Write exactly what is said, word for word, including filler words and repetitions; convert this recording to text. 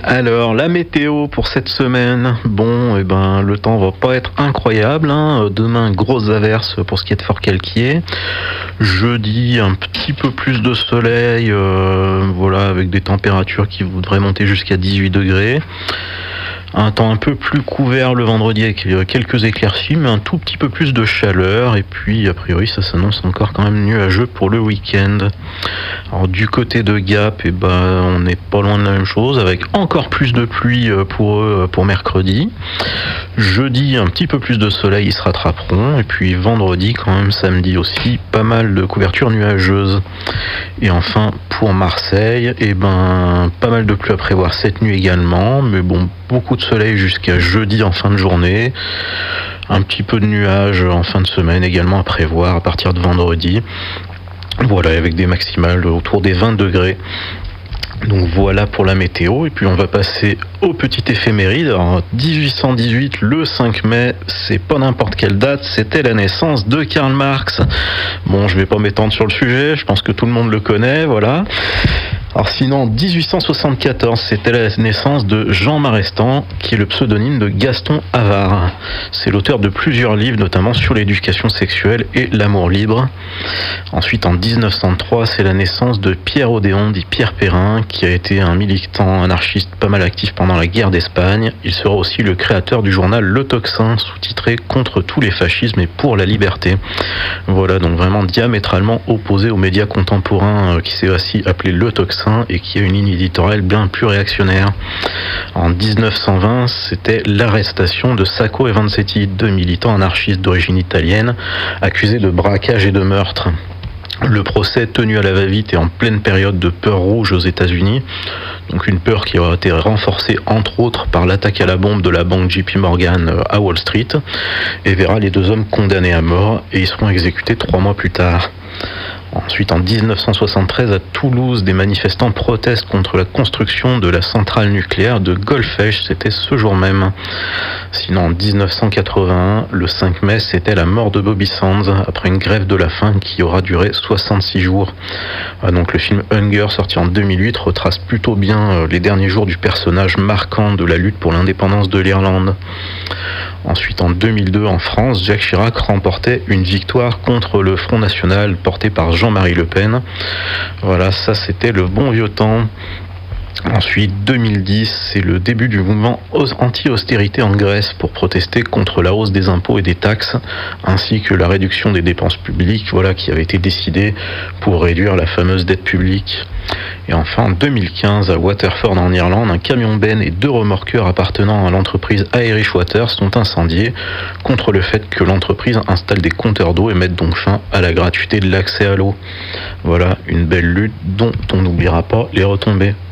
Alors, la météo pour cette semaine, bon, eh ben, le temps va pas être incroyable, hein. Demain, grosses averses pour ce qui est de Fort-Calquier. Jeudi, un petit peu plus de soleil, euh, voilà, avec des températures qui voudraient monter jusqu'à dix-huit degrés. Un temps un peu plus couvert le vendredi avec quelques éclaircies, mais un tout petit peu plus de chaleur. Et puis, a priori, ça s'annonce encore quand même nuageux pour le week-end. Alors, du côté de Gap, eh ben, on n'est pas loin de la même chose, avec encore plus de pluie pour eux pour mercredi. Jeudi, un petit peu plus de soleil, ils se rattraperont. Et puis, vendredi, quand même, samedi aussi, pas mal de couvertures nuageuses. Et enfin, pour Marseille, eh ben, pas mal de pluie à prévoir cette nuit également, mais bon, beaucoup de soleil jusqu'à jeudi en fin de journée. Un petit peu de nuages en fin de semaine également à prévoir à partir de vendredi. Voilà, avec des maximales autour des vingt degrés. Donc voilà pour la météo, et puis on va passer au petit éphéméride. Alors, dix-huit cent dix-huit, le cinq mai, c'est pas n'importe quelle date, c'était la naissance de Karl Marx. Bon, je vais pas m'étendre sur le sujet, je pense que tout le monde le connaît, voilà. Alors sinon, dix-huit cent soixante-quatorze, c'était la naissance de Jean Marestan, qui est le pseudonyme de Gaston Havard. C'est l'auteur de plusieurs livres, notamment sur l'éducation sexuelle et l'amour libre. Ensuite, en dix-neuf cent trois, c'est la naissance de Pierre Odéon, dit Pierre Perrin, qui a été un militant anarchiste pas mal actif pendant la guerre d'Espagne. Il sera aussi le créateur du journal Le Tocsin, sous-titré Contre tous les fascismes et pour la liberté. Voilà, donc vraiment diamétralement opposé aux médias contemporains, qui s'est aussi appelé Le Tocsin, et qui a une ligne éditoriale bien plus réactionnaire. En dix-neuf cent vingt, c'était l'arrestation de Sacco et Vanzetti, deux militants anarchistes d'origine italienne, accusés de braquage et de meurtre. Le procès tenu à la va-vite et en pleine période de peur rouge aux États-Unis, donc une peur qui aura été renforcée entre autres par l'attaque à la bombe de la banque J P Morgan à Wall Street, et verra les deux hommes condamnés à mort, et ils seront exécutés trois mois plus tard. Ensuite, en dix-neuf cent soixante-treize, à Toulouse, des manifestants protestent contre la construction de la centrale nucléaire de Golfech. C'était ce jour même. Sinon, en dix-neuf cent quatre-vingt-un, le cinq mai, c'était la mort de Bobby Sands après une grève de la faim qui aura duré soixante-six jours. Donc, le film Hunger, sorti en deux mille huit, retrace plutôt bien les derniers jours du personnage marquant de la lutte pour l'indépendance de l'Irlande. Ensuite, en deux mille deux, en France, Jacques Chirac remportait une victoire contre le Front National porté par Jean-Marie Le Pen. Voilà, ça c'était le bon vieux temps. Ensuite, deux mille dix, c'est le début du mouvement anti-austérité en Grèce pour protester contre la hausse des impôts et des taxes, ainsi que la réduction des dépenses publiques, voilà, qui avait été décidée pour réduire la fameuse dette publique. Et enfin, en deux mille quinze, à Waterford en Irlande, un camion-benz et deux remorqueurs appartenant à l'entreprise Irish Water sont incendiés contre le fait que l'entreprise installe des compteurs d'eau et mette donc fin à la gratuité de l'accès à l'eau. Voilà, une belle lutte dont on n'oubliera pas les retombées.